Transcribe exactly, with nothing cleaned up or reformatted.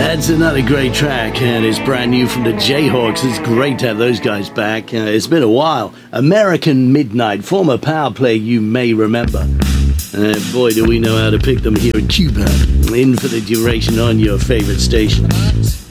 That's another great track, and it's brand new from the Jayhawks. It's great to have those guys back. Uh, it's been a while. American Midnight, former power play you may remember. Uh, boy, do we know how to pick them here in Cuba. In for the duration on your favorite station.